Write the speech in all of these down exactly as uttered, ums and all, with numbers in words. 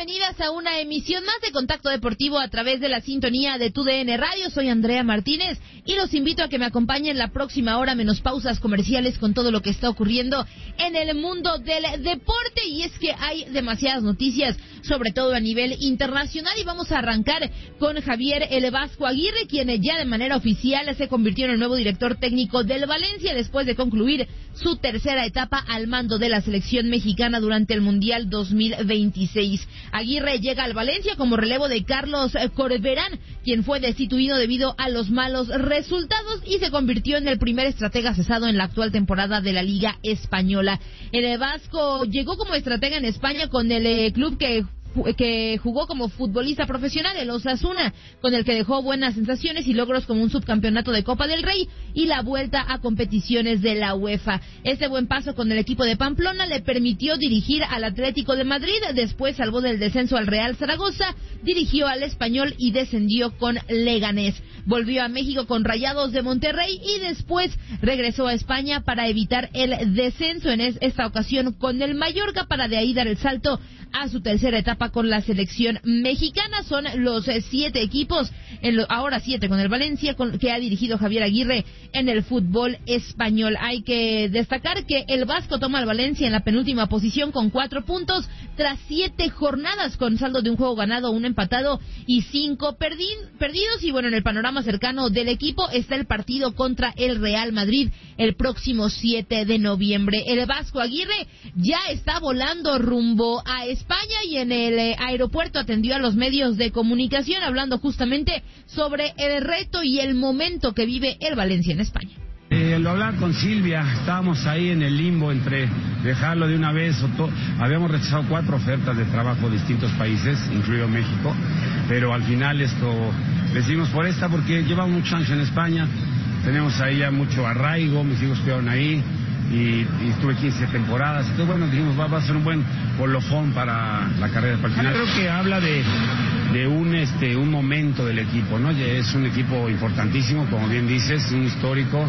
bienvenidas a una emisión más de Contacto Deportivo a través de la sintonía de Tu D N Radio. Soy Andrea Martínez y los invito a que me acompañen la próxima hora menos pausas comerciales con todo lo que está ocurriendo en el mundo del deporte. Y es que hay demasiadas noticias, sobre todo a nivel internacional, y vamos a arrancar con Javier El Vasco Aguirre, quien ya de manera oficial se convirtió en el nuevo director técnico del Valencia después de concluir su tercera etapa al mando de la selección mexicana durante el Mundial dos mil veintiséis. Aguirre llega al Valencia como relevo de Carlos Corberán, quien fue destituido debido a los malos resultados y se convirtió en el primer estratega cesado en la actual temporada de la Liga Española. El Vasco llegó como estratega en España con el eh, club que que jugó como futbolista profesional, el Osasuna, con el que dejó buenas sensaciones y logros como un subcampeonato de Copa del Rey y la vuelta a competiciones de la UEFA. Este buen paso con el equipo de Pamplona le permitió dirigir al Atlético de Madrid, después salvó del descenso al Real Zaragoza, dirigió al Español y descendió con Leganés. Volvió a México con Rayados de Monterrey y después regresó a España para evitar el descenso, en esta ocasión con el Mallorca, para de ahí dar el salto a su tercera etapa con la selección mexicana. Son los siete equipos, en lo, ahora siete con el Valencia, con, que ha dirigido Javier Aguirre en el fútbol español. Hay que destacar que el Vasco toma al Valencia en la penúltima posición con cuatro puntos tras siete jornadas, con saldo de un juego ganado, un empatado y cinco perdi perdidos. Y bueno, en el panorama cercano del equipo está el partido contra el Real Madrid el próximo siete de noviembre. El Vasco Aguirre ya está volando rumbo a España y en el eh, aeropuerto atendió a los medios de comunicación hablando justamente sobre el reto y el momento que vive el Valencia en España. Eh, lo hablaba con Silvia, estábamos ahí en el limbo entre dejarlo de una vez o to... habíamos rechazado cuatro ofertas de trabajo de distintos países, incluido México, pero al final esto decidimos por esta porque llevamos muchos años en España, tenemos ahí ya mucho arraigo, mis hijos quedaron ahí y, y estuve quince temporadas, entonces bueno, dijimos va, va a ser un buen colofón para la carrera, para el final. Creo que habla de, de un este un momento del equipo, ¿no? Es un equipo importantísimo, como bien dices, un histórico,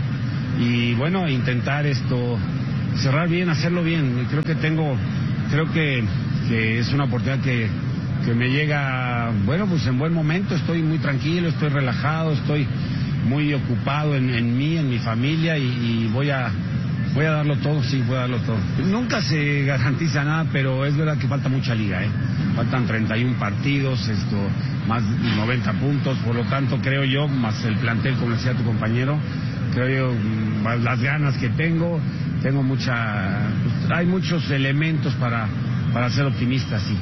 y bueno, intentar esto cerrar bien, hacerlo bien. Creo que tengo, creo que, que es una oportunidad que, que me llega, bueno, pues en buen momento. Estoy muy tranquilo, estoy relajado, estoy muy ocupado en, en mí, en mi familia, y, y voy a voy a darlo todo, sí, voy a darlo todo. Nunca se garantiza nada, pero es verdad que falta mucha liga, ¿eh? Faltan treinta y un partidos, esto, más de noventa puntos, por lo tanto creo yo, más el plantel, como decía tu compañero, creo yo, más las ganas que tengo, tengo mucha, pues, hay muchos elementos para, para ser optimista, sí.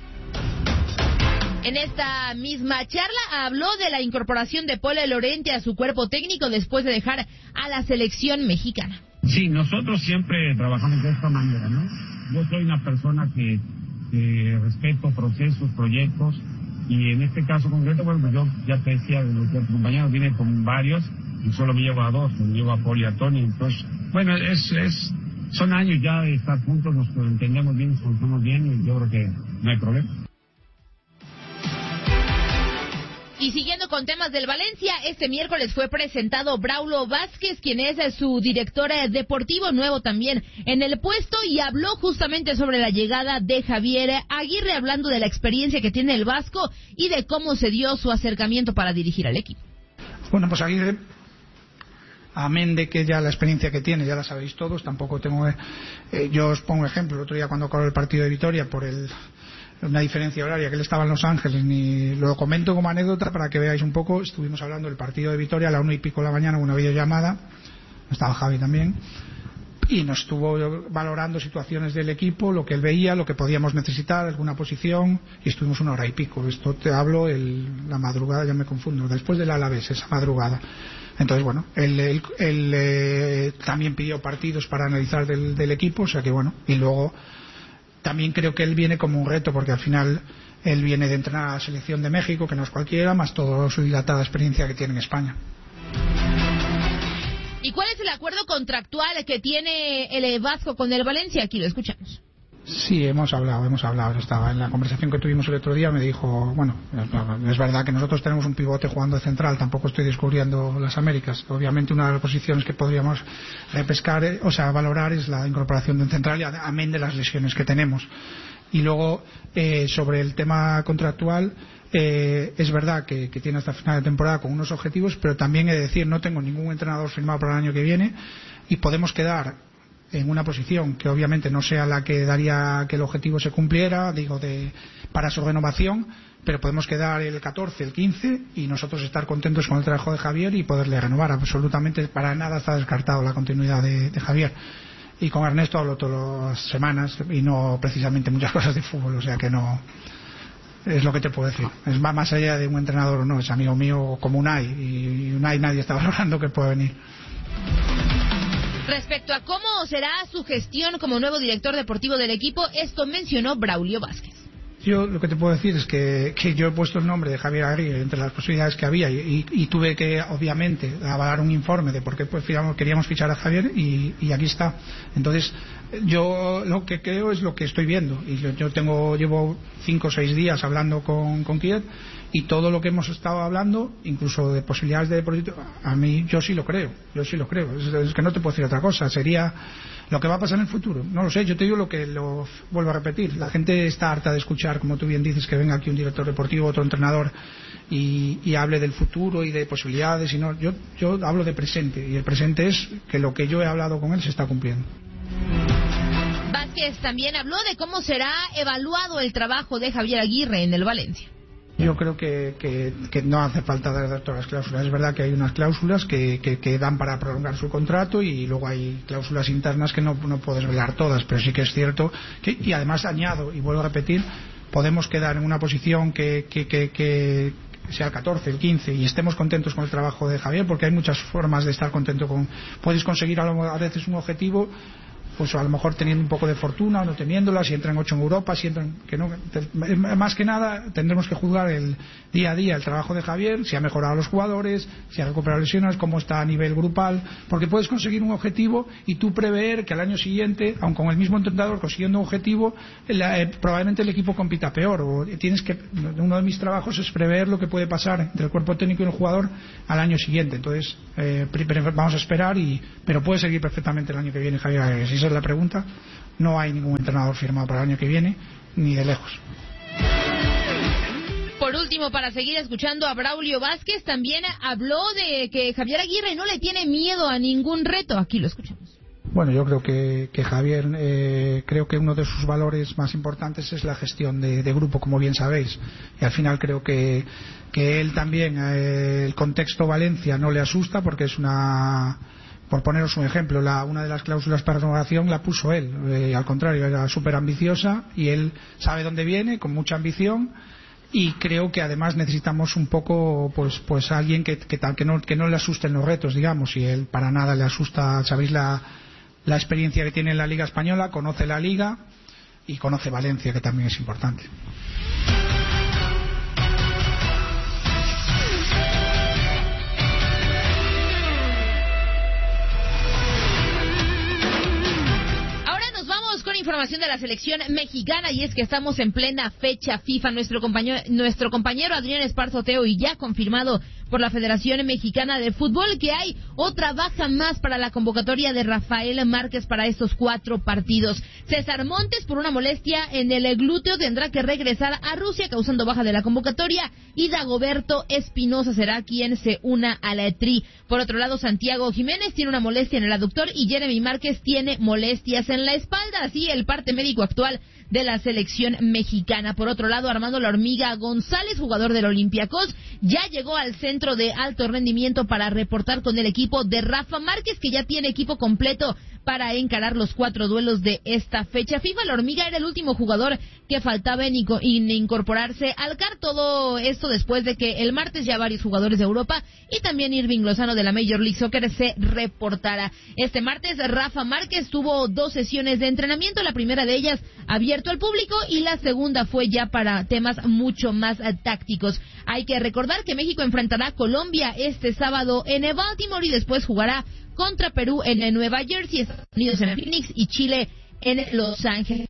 En esta misma charla habló de la incorporación de Paul Lorente a su cuerpo técnico después de dejar a la selección mexicana. Sí, nosotros siempre trabajamos de esta manera, ¿no? Yo soy una persona que, que respeto procesos, proyectos, y en este caso concreto, bueno, pues yo ya te decía, los compañeros vienen con varios, y solo me llevo a dos, me llevo a Paul y a Tony, entonces, bueno, es, es, son años ya de estar juntos, nos entendemos bien, nos conocemos bien, y yo creo que no hay problema. Y siguiendo con temas del Valencia, este miércoles fue presentado Braulio Vázquez, quien es su director deportivo, nuevo también en el puesto, y habló justamente sobre la llegada de Javier Aguirre, hablando de la experiencia que tiene el Vasco y de cómo se dio su acercamiento para dirigir al equipo. Bueno, pues Aguirre, amén de que ya la experiencia que tiene, ya la sabéis todos, tampoco tengo... Eh, yo os pongo ejemplo, el otro día cuando acabó el partido de Vitoria por el... una diferencia horaria, que él estaba en Los Ángeles, ni lo comento como anécdota para que veáis un poco. Estuvimos hablando del partido de Vitoria a la una y pico de la mañana, una videollamada, estaba Javi también, y nos estuvo valorando situaciones del equipo, lo que él veía, lo que podíamos necesitar, alguna posición, y estuvimos una hora y pico. Esto te hablo el, la madrugada, ya me confundo, después del Alavés, esa madrugada. Entonces, bueno, él, él, él eh, también pidió partidos para analizar del, del equipo, o sea que bueno, y luego también creo que él viene como un reto, porque al final él viene de entrenar a la selección de México, que no es cualquiera, más toda su dilatada experiencia que tiene en España. ¿Y cuál es el acuerdo contractual que tiene el Vasco con el Valencia? Aquí lo escuchamos. Sí, hemos hablado, hemos hablado. Estaba en la conversación que tuvimos el otro día, me dijo, bueno, es verdad que nosotros tenemos un pivote jugando de central, tampoco estoy descubriendo las Américas. Obviamente una de las posiciones que podríamos repescar, o sea, valorar es la incorporación de un central, amén de las lesiones que tenemos. Y luego, eh, sobre el tema contractual, eh, es verdad que, que tiene hasta final de temporada con unos objetivos, pero también he de decir, no tengo ningún entrenador firmado para el año que viene y podemos quedar en una posición que obviamente no sea la que daría que el objetivo se cumpliera, digo, de para su renovación, pero podemos quedar el catorce, el quince y nosotros estar contentos con el trabajo de Javier y poderle renovar. Absolutamente para nada está descartado la continuidad de, de Javier. Y con Ernesto hablo todas las semanas y no precisamente muchas cosas de fútbol, o sea que no es lo que te puedo decir. Es más, más allá de un entrenador o no, es amigo mío como Unai, y Unai nadie está valorando que pueda venir. Respecto a cómo será su gestión como nuevo director deportivo del equipo, esto mencionó Braulio Vázquez. Yo lo que te puedo decir es que, que yo he puesto el nombre de Javier Aguirre entre las posibilidades que había y, y, y tuve que, obviamente, avalar un informe de por qué pues, queríamos fichar a Javier y, y aquí está. Entonces, yo lo que creo es lo que estoy viendo. Y yo, yo tengo llevo cinco o seis días hablando con, con Kiev y todo lo que hemos estado hablando, incluso de posibilidades de deporte, a mí yo sí lo creo. Yo sí lo creo. Es, es que no te puedo decir otra cosa. Sería lo que va a pasar en el futuro. No lo sé. Yo te digo lo que lo vuelvo a repetir. La gente está harta de escuchar, como tú bien dices, que venga aquí un director deportivo, otro entrenador y, y hable del futuro y de posibilidades. Y no, yo, yo hablo de presente y el presente es que lo que yo he hablado con él se está cumpliendo. Vázquez también habló de cómo será evaluado el trabajo de Javier Aguirre en el Valencia. Yo creo que, que, que no hace falta dar todas las cláusulas. Es verdad que hay unas cláusulas que, que, que dan para prolongar su contrato y luego hay cláusulas internas que no, no puedes velar todas, pero sí que es cierto que, y además añado y vuelvo a repetir, podemos quedar en una posición que, que, que, que sea el catorce, el quince y estemos contentos con el trabajo de Javier, porque hay muchas formas de estar contento con. Puedes conseguir a veces un objetivo, pues a lo mejor teniendo un poco de fortuna o no teniéndola, si entran ocho en Europa, si entran que no, más que nada tendremos que juzgar el día a día el trabajo de Javier, si ha mejorado a los jugadores, si ha recuperado lesiones, cómo está a nivel grupal, porque puedes conseguir un objetivo y tú prever que al año siguiente, aun con el mismo entrenador consiguiendo un objetivo, la, eh, probablemente el equipo compita peor, o tienes que, uno de mis trabajos es prever lo que puede pasar entre el cuerpo técnico y el jugador al año siguiente. Entonces eh, vamos a esperar, y pero puede seguir perfectamente el año que viene Javier. Si esa es la pregunta, no hay ningún entrenador firmado para el año que viene, ni de lejos. Por último, para seguir escuchando a Braulio Vázquez, también habló de que Javier Aguirre no le tiene miedo a ningún reto. Aquí lo escuchamos. Bueno, yo creo que, que Javier, eh, creo que uno de sus valores más importantes es la gestión de, de grupo, como bien sabéis. Y al final creo que, que él también, eh, el contexto Valencia no le asusta, porque es una... Por poneros un ejemplo, la, una de las cláusulas para renovación la puso él. Eh, al contrario, era súper ambiciosa y él sabe dónde viene, con mucha ambición. Y creo que además necesitamos un poco, pues, pues alguien que, que, que, no, que no le asusten los retos, digamos. Y él para nada le asusta. Sabéis la, la experiencia que tiene en la Liga Española, conoce la Liga y conoce Valencia, que también es importante. Información de la selección mexicana, y es que estamos en plena fecha FIFA. Nuestro compañero, nuestro compañero Adrián Esparzo Teo, y ya confirmado por la Federación Mexicana de Fútbol que hay otra baja más para la convocatoria de Rafael Márquez para estos cuatro partidos. César Montes, por una molestia en el glúteo, tendrá que regresar a Rusia, causando baja de la convocatoria, y Dagoberto Espinosa será quien se una a la Tri. Por otro lado, Santiago Jiménez tiene una molestia en el aductor y Jeremy Márquez tiene molestias en la espalda, así el parte médico actual de la selección mexicana. Por otro lado, Armando La Hormiga González, jugador del Olympiacos, ya llegó al centro de alto rendimiento para reportar con el equipo de Rafa Márquez, que ya tiene equipo completo para encarar los cuatro duelos de esta fecha FIFA. La Hormiga era el último jugador que faltaba en incorporarse al C A R. Todo esto después de que el martes ya varios jugadores de Europa y también Irving Lozano de la Major League Soccer se reportara. Este martes Rafa Márquez tuvo dos sesiones de entrenamiento, la primera de ellas abierto al público y la segunda fue ya para temas mucho más uh, tácticos. Hay que recordar que México enfrentará a Colombia este sábado en Baltimore y después jugará contra Perú en Nueva Jersey, Estados Unidos en Phoenix y Chile en Los Ángeles.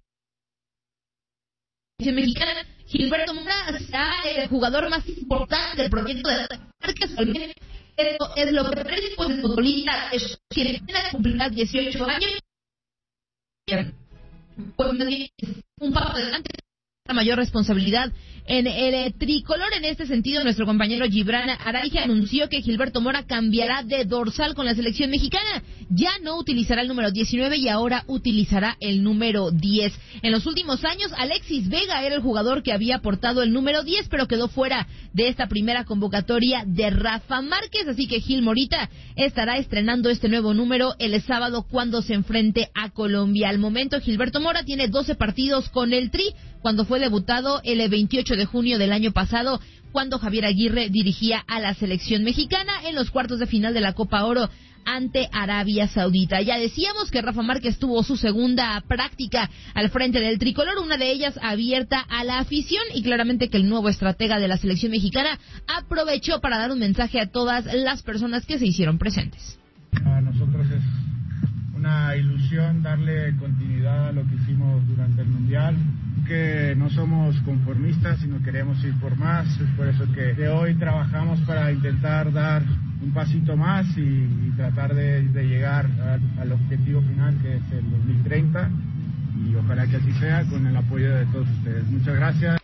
Mexicana, Gilberto Mora será el jugador más importante del proyecto de Márquez. Esto es lo que predispuso el futbolista, quien cumplirá dieciocho años. pues, un paso adelante, mayor responsabilidad en el tricolor. En este sentido, nuestro compañero Gibran Araige anunció que Gilberto Mora cambiará de dorsal con la selección mexicana. Ya no utilizará el número diecinueve y ahora utilizará el número diez. En los últimos años, Alexis Vega era el jugador que había portado el número diez, pero quedó fuera de esta primera convocatoria de Rafa Márquez, así que Gil Morita estará estrenando este nuevo número el sábado cuando se enfrente a Colombia. Al momento, Gilberto Mora tiene doce partidos con el Tri, cuando fue debutado el veintiocho de junio del año pasado, cuando Javier Aguirre dirigía a la selección mexicana en los cuartos de final de la Copa Oro ante Arabia Saudita. Ya decíamos que Rafa Márquez tuvo su segunda práctica al frente del tricolor, una de ellas abierta a la afición, y claramente que el nuevo estratega de la selección mexicana aprovechó para dar un mensaje a todas las personas que se hicieron presentes. A nosotros es una ilusión darle continuidad a lo que hicimos durante el Mundial, que no somos conformistas, sino queremos ir por más. Es por eso que de hoy trabajamos para intentar dar un pasito más y, y tratar de, de llegar a, al objetivo final, que es el dos mil treinta, y ojalá que así sea, con el apoyo de todos ustedes. Muchas gracias.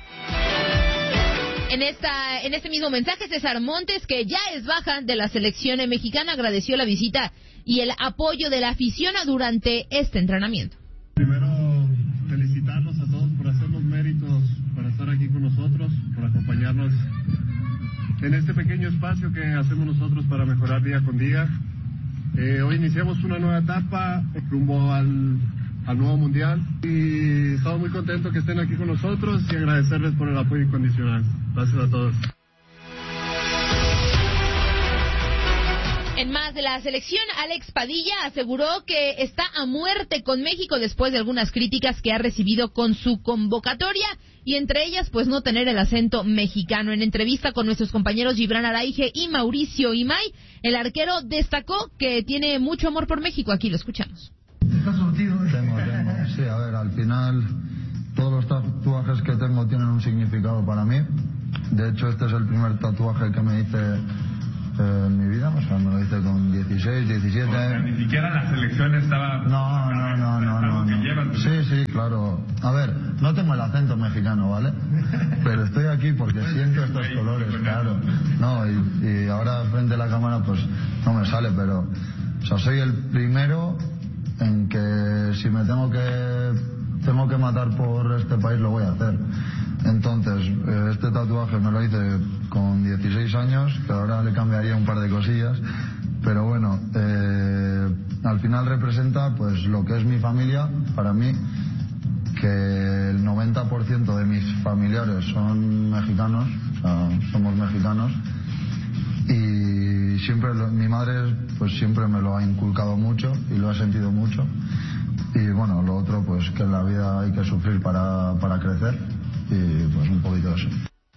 En esta, en este mismo mensaje, César Montes, que ya es baja de la selección mexicana, agradeció la visita y el apoyo de la afición durante este entrenamiento. Primero, felicitarlos a todos por hacer los méritos para estar aquí con nosotros, por acompañarnos en este pequeño espacio que hacemos nosotros para mejorar día con día. Eh, hoy iniciamos una nueva etapa rumbo al, al nuevo Mundial y estamos muy contentos que estén aquí con nosotros y agradecerles por el apoyo incondicional. Gracias a todos. En más de la selección, Alex Padilla aseguró que está a muerte con México después de algunas críticas que ha recibido con su convocatoria, y entre ellas, pues, no tener el acento mexicano. En entrevista con nuestros compañeros Gibran Araige y Mauricio Imay, el arquero destacó que tiene mucho amor por México. Aquí lo escuchamos. ¿Estás surtido? Tengo, tengo. Sí, a ver, al final todos los tatuajes que tengo tienen un significado para mí. De hecho, este es el primer tatuaje que me hice en mi vida, o sea, me lo hice con dieciséis, diecisiete. O sea, ni siquiera la selección estaba... No, no, no, no, no, no. Llevan, sí, sí, claro. A ver, no tengo el acento mexicano, ¿vale? Pero estoy aquí porque siento estos colores, claro. No, y, y ahora frente a la cámara, pues, no me sale, pero... O sea, soy el primero en que si me tengo que... tengo que matar por este país, lo voy a hacer. Entonces, este tatuaje me lo hice con dieciséis años, que ahora le cambiaría un par de cosillas, pero bueno, eh, al final representa pues lo que es mi familia, para mí, que el noventa por ciento de mis familiares son mexicanos, o sea, somos mexicanos, y siempre, lo, mi madre pues siempre me lo ha inculcado mucho y lo ha sentido mucho, y bueno, lo otro pues que en la vida hay que sufrir para, para crecer. Y pues un poquito de eso.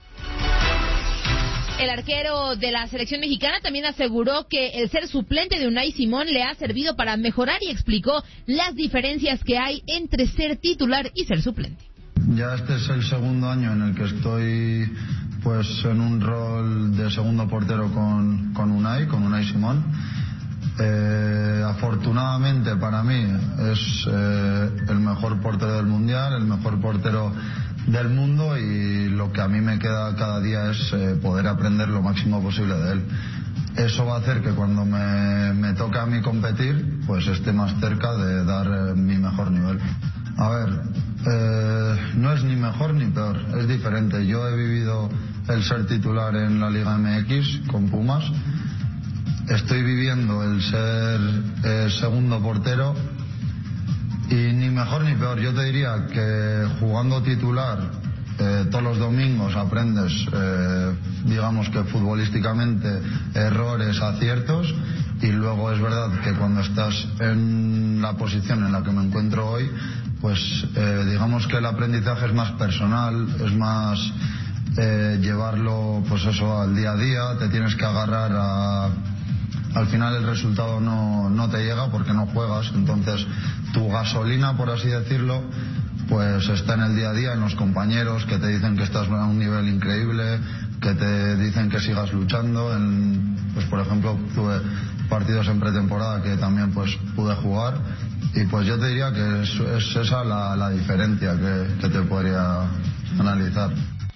El arquero de la selección mexicana también aseguró que el ser suplente de Unai Simón le ha servido para mejorar y explicó las diferencias que hay entre ser titular y ser suplente. Ya este es el segundo año en el que estoy pues en un rol de segundo portero con, con Unai, con Unai Simón. Eh, afortunadamente para mí es eh, el mejor portero del mundial, el mejor portero del mundo, y lo que a mí me queda cada día es eh, poder aprender lo máximo posible de él. Eso va a hacer que cuando me, me toca a mí competir, pues esté más cerca de dar eh, mi mejor nivel. A ver, eh, no es ni mejor ni peor, es diferente. Yo he vivido el ser titular en la Liga M X con Pumas, estoy viviendo el ser eh, segundo portero, y ni mejor ni peor. Yo te diría que jugando titular eh, todos los domingos aprendes, eh, digamos que futbolísticamente, errores, aciertos, y luego es verdad que cuando estás en la posición en la que me encuentro hoy, pues eh, digamos que el aprendizaje es más personal, es más eh, llevarlo pues eso al día a día, te tienes que agarrar a... Al final el resultado no, no te llega porque no juegas, entonces tu gasolina, por así decirlo, pues está en el día a día, en los compañeros que te dicen que estás a un nivel increíble, que te dicen que sigas luchando. En, pues por ejemplo tuve partidos en pretemporada que también pues pude jugar, y pues yo te diría que es, es esa la, la diferencia que, que te podría analizar.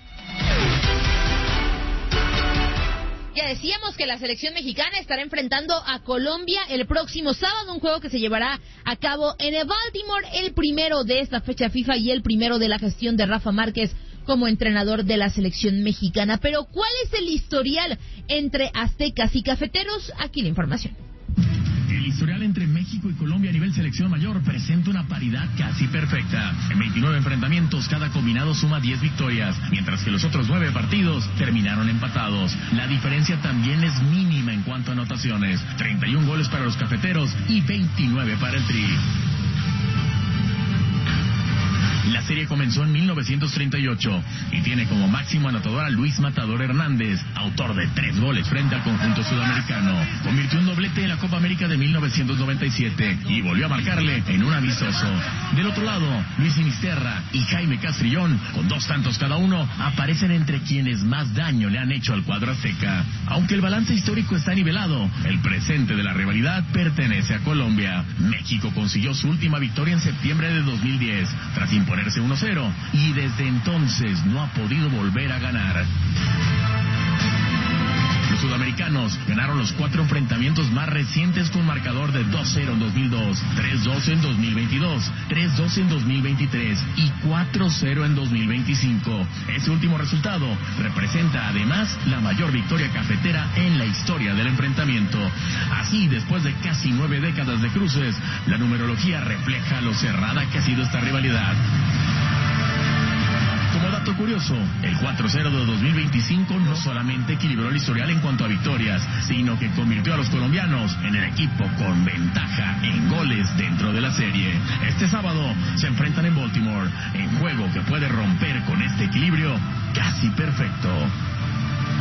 Ya decíamos que la selección mexicana estará enfrentando a Colombia el próximo sábado, un juego que se llevará a cabo en el Baltimore, el primero de esta fecha FIFA y el primero de la gestión de Rafa Márquez como entrenador de la selección mexicana. Pero ¿cuál es el historial entre aztecas y cafeteros? Aquí la información. El historial entre México y Colombia a nivel selección mayor presenta una paridad casi perfecta. En veintinueve enfrentamientos, cada combinado suma diez victorias, mientras que los otros nueve partidos terminaron empatados. La diferencia también es mínima en cuanto a anotaciones: treinta y un goles para los cafeteros y veintinueve para el Tri. La serie comenzó en mil novecientos treinta y ocho y tiene como máximo anotador a Luis Matador Hernández, autor de tres goles frente al conjunto sudamericano. Convirtió un doblete en la Copa América de mil novecientos noventa y siete y volvió a marcarle en un amistoso. Del otro lado, Luis Sinisterra y Jaime Castrillón, con dos tantos cada uno, aparecen entre quienes más daño le han hecho al cuadro azteca. Aunque el balance histórico está nivelado, el presente de la rivalidad pertenece a Colombia. México consiguió su última victoria en septiembre de dos mil diez, tras imponerse uno cero, y desde entonces no ha podido volver a ganar. Los sudamericanos ganaron los cuatro enfrentamientos más recientes con marcador de dos cero en dos mil dos, tres dos en dos mil veintidós, tres dos en dos mil veintitrés y cuatro cero en dos mil veinticinco. Ese último resultado representa además la mayor victoria cafetera en la historia del enfrentamiento. Así, después de casi nueve décadas de cruces, la numerología refleja lo cerrada que ha sido esta rivalidad. Como dato curioso, el cuatro cero de dos mil veinticinco no solamente equilibró el historial en cuanto a victorias, sino que convirtió a los colombianos en el equipo con ventaja en goles dentro de la serie. Este sábado se enfrentan en Baltimore, en juego que puede romper con este equilibrio casi perfecto.